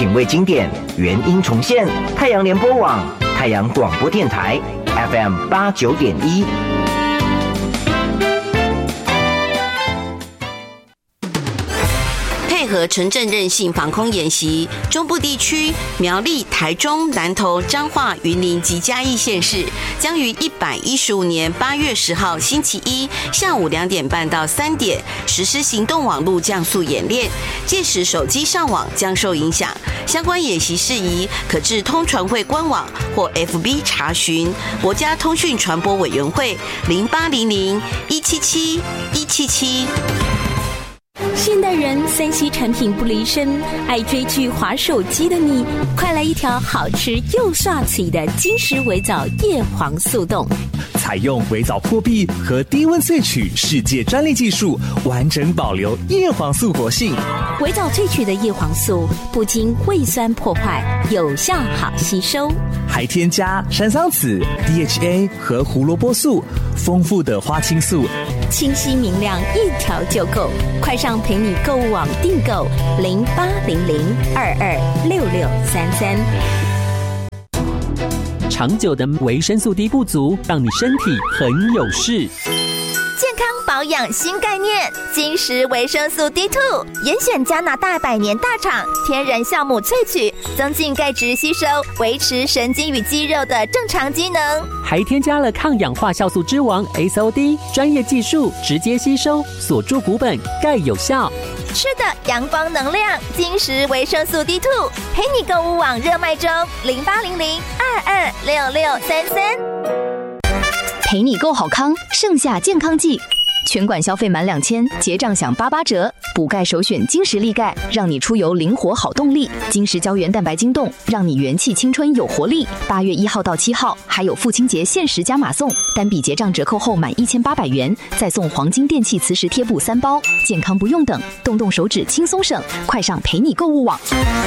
品味经典，原音重现。太阳联播网、太阳广播电台 FM 89.1。 配合城镇韧性防空演习，中部地区苗栗、台中、南投、彰化、云林及嘉义县市将于115年8月10号星期一下午2点半到3点实施行动网络降速演练，届时手机上网将受影响。相关演习事宜可至通传会官网或 FB 查询。国家通讯传播委员会0800-177-177。 现代人3C 产品不离身，爱追剧滑手机的你，快来一条好吃又刷嘴的金石微藻叶黄素冻。 采用微藻破壁和低温萃取世界专利技术，完整保留叶黄素活性。 微藻萃取的叶黄素不经胃酸破坏，有效好吸收， 还添加山桑子、DHA 和胡萝卜素，丰富的花青素， 清晰明亮，一条就够。快上陪你购物网订购0800-226633。 长久的维生素 D 不足，让你身体很有事。 健康保养新概念，金石维生素 D2， 严选加拿大100年大厂天然酵母萃取，增进钙质吸收，维持神经与肌肉的正常机能。 还添加了抗氧化酵素之王 SOD， 专业技术直接吸收，锁住骨本，钙有效。 吃的阳光能量，金石维生素 D2， 陪你购物网热卖中，0800-226633。 陪你购好康，盛夏健康季，全馆消费满2000，结账享88折。补钙首选金石力钙，让你出游灵活好动力。金石胶原蛋白晶冻，让你元气青春有活力。8月1号到7号，还有父亲节限时加码送，单笔结账折扣后满1800元，再送黄金电器磁石贴布3包。健康不用等，动动手指轻松省，快上陪你购物网。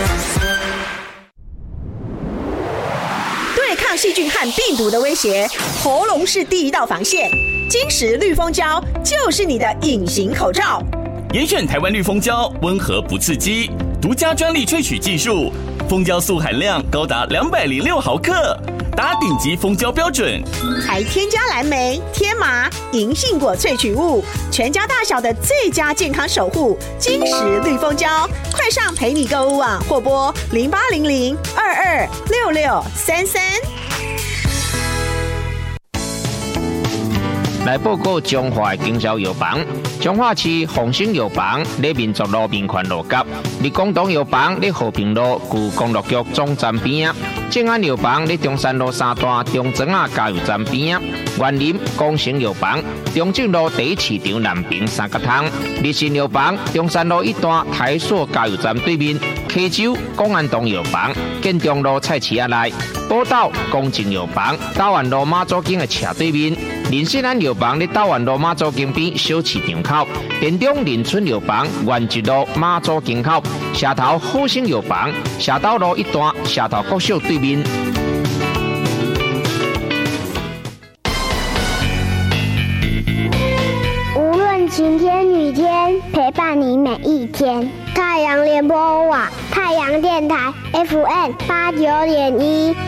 对抗细菌和病毒的威胁，喉咙是第一道防线。金石绿蜂胶就是你的隐形口罩。 严选台湾绿蜂胶，温和不刺激，独家专利萃取技术，蜂胶素含量高达206毫克，达顶级蜂胶标准。 还添加蓝莓、天麻、银杏果萃取物，全家大小的最佳健康守护。金石绿蜂胶，快上陪你购物网或拨0800-226633。 来报告中华经销药房，中华市丰兴药房在民族路民权路角，立功堂药房在和平路旧公路局总站边啊，正安药房在中山路3段中庄啊加油站边啊，园林光成药房中正路第1市场南平3角通，立信药房中山路1段台塑加油站对面，溪州公安堂药房建中路菜市仔内，宝岛公正药房大湾路马祖径的斜对面。林信安药房在大湾路马祖径边小市场口，田中林村药房原一路马祖径口，社头好生药房社头路1段社头国小对面。 无论晴天雨天，陪伴你每一天。太阳联播网，太阳电台 FM 89.1。